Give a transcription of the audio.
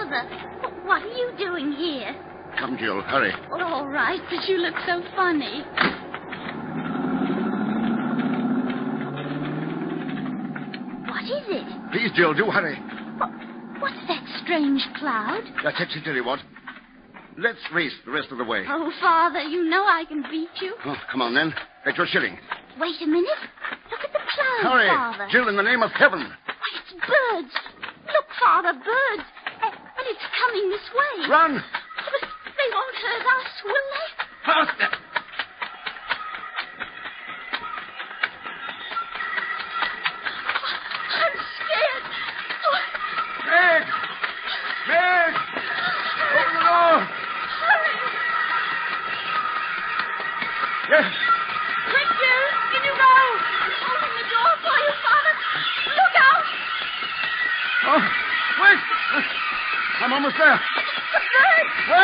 Father, what are you doing here? Come, Jill, hurry. Well, all right, but you look so funny. What is it? Please, Jill, do hurry. What's that strange cloud? That's it, tell you what. Let's race the rest of the way. Oh, Father, you know I can beat you. Oh, come on, then. Bet your shilling. Wait a minute. Look at the clouds, Hurry. Father. Jill, in the name of heaven. Why, it's birds. Look, Father, birds. And it's coming this way. Run. But they won't hurt us, will they? Faster. I'm scared. Oh, Meg! Meg! Open the door! hurry. Yes. Quick, Jill. In you go. Open the door for you, Father. Look out. Oh, wait! I'm almost there. The birds.